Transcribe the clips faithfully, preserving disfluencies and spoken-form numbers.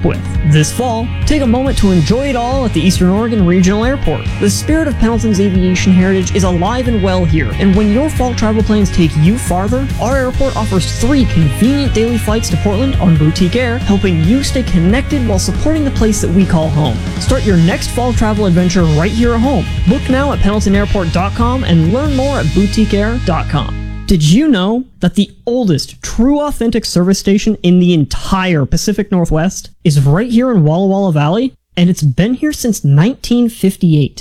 with. This fall, take a moment to enjoy it all at the Eastern Oregon Regional Airport. The spirit of Pendleton's aviation heritage is alive and well here, and when your fall travel plans take you farther, our airport offers three convenient daily flights to Portland on Boutique Air, helping you stay connected while supporting the place that we call home. Start your next fall travel adventure right here at home. Book now at pendleton airport dot com and learn more at boutique air dot com. Did you know that the oldest true authentic service station in the entire Pacific Northwest is right here in Walla Walla Valley? And it's been here since nineteen fifty-eight.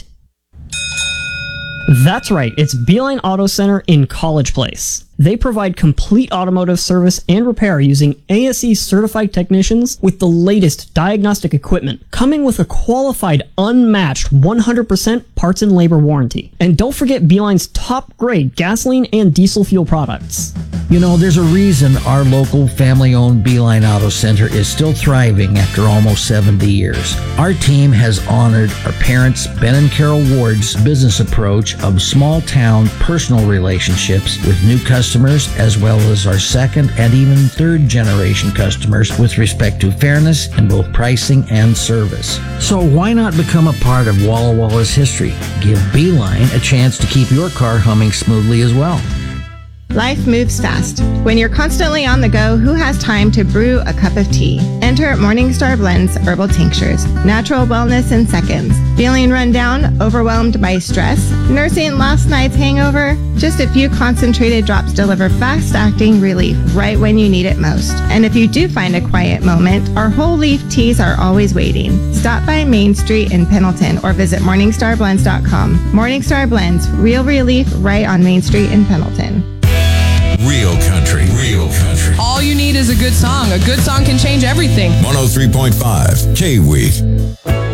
That's right, it's Beeline Auto Center in College Place. They provide complete automotive service and repair using A S E certified technicians with the latest diagnostic equipment, coming with a qualified, unmatched one hundred percent parts and labor warranty. And don't forget Beeline's top-grade gasoline and diesel fuel products. You know, there's a reason our local family-owned Beeline Auto Center is still thriving after almost seventy years. Our team has honored our parents, Ben and Carol Ward's business approach of small-town personal relationships with new customers customers as well as our second and even third generation customers with respect to fairness in both pricing and service. So why not become a part of Walla Walla's history? Give Beeline a chance to keep your car humming smoothly as well. Life moves fast. When you're constantly on the go, who has time to brew a cup of tea? Enter Morningstar Blends Herbal Tinctures. Natural wellness in seconds. Feeling run down? Overwhelmed by stress? Nursing last night's hangover? Just a few concentrated drops deliver fast-acting relief right when you need it most. And if you do find a quiet moment, our whole leaf teas are always waiting. Stop by Main Street in Pendleton or visit morningstar blends dot com. Morningstar Blends, real relief right on Main Street in Pendleton. Real country, real country. All you need is a good song. A good song can change everything. one oh three point five K-Week.